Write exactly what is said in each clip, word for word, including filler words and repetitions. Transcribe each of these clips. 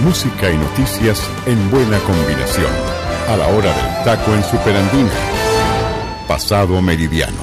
Música y noticias en buena combinación. A la hora del taco en Superandina. Pasado Meridiano.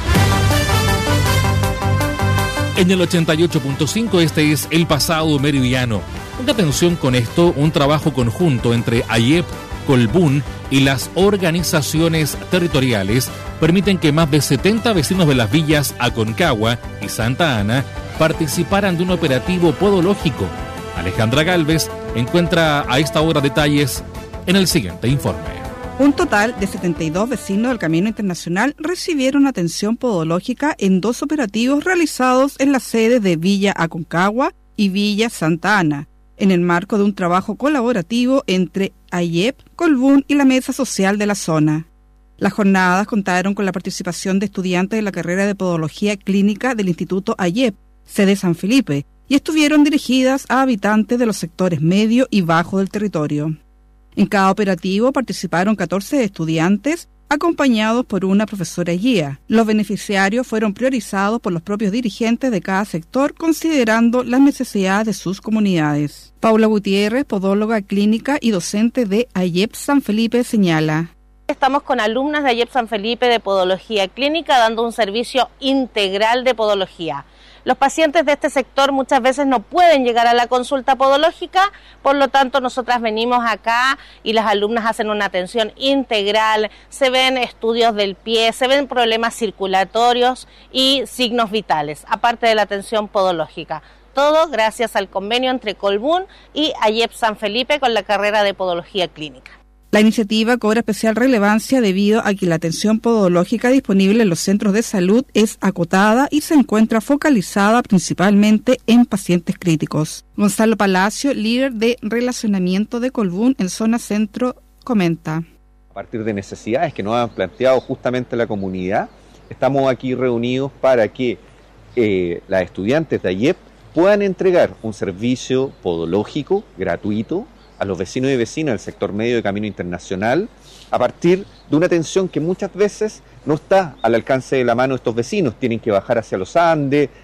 En el ochenta y ocho punto cinco este es el Pasado Meridiano. Ponga atención con esto, un trabajo conjunto entre A Y E P, Colbún y las organizaciones territoriales permiten que más de setenta vecinos de las villas Aconcagua y Santa Ana participaran de un operativo podológico. Alejandra Galvez encuentra a esta hora detalles en el siguiente informe. Un total de setenta y dos vecinos del Camino Internacional recibieron atención podológica en dos operativos realizados en las sedes de Villa Aconcagua y Villa Santa Ana, en el marco de un trabajo colaborativo entre A Y E P, Colbún y la Mesa Social de la zona. Las jornadas contaron con la participación de estudiantes de la carrera de Podología Clínica del Instituto A Y E P, sede San Felipe, y estuvieron dirigidas a habitantes de los sectores medio y bajo del territorio. En cada operativo participaron catorce estudiantes, acompañados por una profesora guía. Los beneficiarios fueron priorizados por los propios dirigentes de cada sector, considerando las necesidades de sus comunidades. Paula Gutiérrez, podóloga clínica y docente de A Y E P San Felipe, señala: Estamos con alumnas de A Y E P San Felipe de Podología Clínica dando un servicio integral de podología. Los pacientes de este sector muchas veces no pueden llegar a la consulta podológica, por lo tanto nosotras venimos acá y las alumnas hacen una atención integral, se ven estudios del pie, se ven problemas circulatorios y signos vitales, aparte de la atención podológica. Todo gracias al convenio entre Colbún y A Y E P San Felipe con la carrera de Podología Clínica. La iniciativa cobra especial relevancia debido a que la atención podológica disponible en los centros de salud es acotada y se encuentra focalizada principalmente en pacientes críticos. Gonzalo Palacio, líder de relacionamiento de Colbún en zona centro, comenta: A partir de necesidades que nos han planteado justamente la comunidad, estamos aquí reunidos para que eh, las estudiantes de A Y E P puedan entregar un servicio podológico gratuito a los vecinos y vecinas del sector medio de Camino Internacional, a partir de una atención que muchas veces no está al alcance de la mano de estos vecinos. Tienen que bajar hacia los Andes,